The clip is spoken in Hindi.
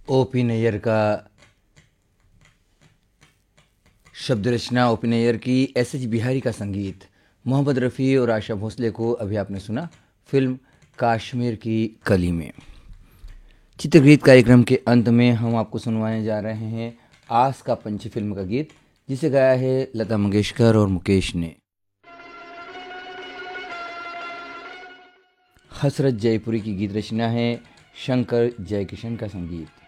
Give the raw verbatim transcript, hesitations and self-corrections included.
ओपी नैयर का शब्द रचना, ओपी नैयर की, एस एच बिहारी का संगीत, मोहम्मद रफ़ी और आशा भोसले को अभी आपने सुना फिल्म कश्मीर की कली में। चित्रगीत कार्यक्रम के अंत में हम आपको सुनवाने जा रहे हैं आस का पंछी फिल्म का गीत, जिसे गाया है लता मंगेशकर और मुकेश ने। हसरत जयपुरी की गीत रचना है, शंकर जयकिशन का संगीत।